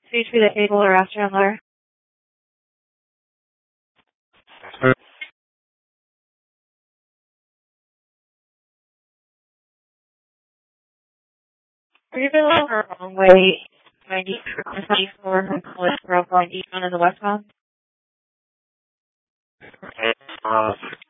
Speech be the table or restaurant letter. Are you going the wrong way? 94 from College Grove going eastbound in the westbound?